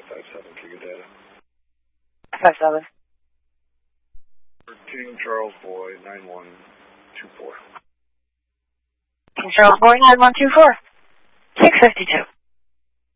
57 for your data. 57. King Charles Boy, 9124. King Charles Boy, 9124. 652.